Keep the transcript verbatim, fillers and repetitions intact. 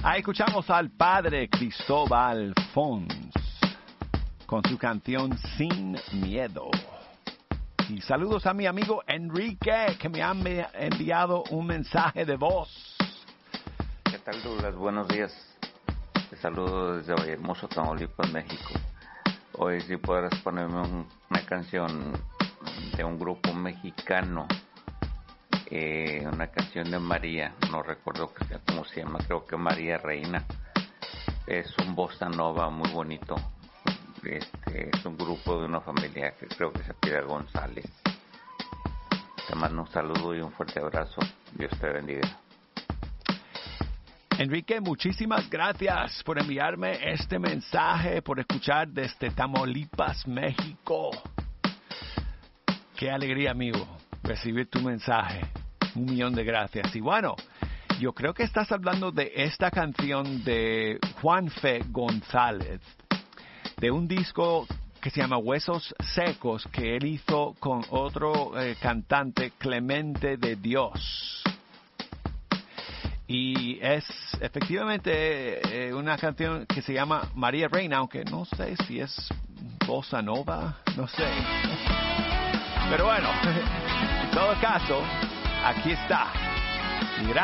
Ahí escuchamos al padre Cristóbal Fons con su canción Sin Miedo. Y saludos a mi amigo Enrique, que me ha enviado un mensaje de voz. ¿Qué tal, Douglas? Buenos días. Te saludo desde Vallehermoso, Tamaulipas, México. Hoy sí podrás ponerme un, una canción de un grupo mexicano, eh, una canción de María, no recuerdo cómo se llama, creo que María Reina. Es un bossa nova muy bonito. Este, es un grupo de una familia que creo que se pide González. Te mando un saludo y un fuerte abrazo. Dios te bendiga. Enrique, muchísimas gracias por enviarme este mensaje, por escuchar desde Tamaulipas, México. Qué alegría, amigo, recibir tu mensaje. Un millón de gracias. Y bueno, yo creo que estás hablando de esta canción de Juan Fe González, de un disco que se llama Huesos Secos, que él hizo con otro eh, cantante, Clemente de Dios. Y es efectivamente eh, una canción que se llama María Reina, aunque no sé si es bossa nova, no sé. Pero bueno, en todo caso, aquí está. Y gracias.